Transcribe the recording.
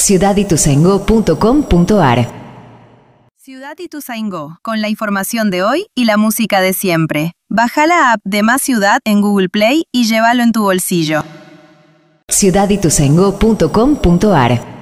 ciudadituzaingó.com.ar. Ciudad Ituzaingó, con la información de hoy y la música de siempre. Baja la app de Más Ciudad en Google Play y llévalo en tu bolsillo. ciudadituzaingó.com.ar.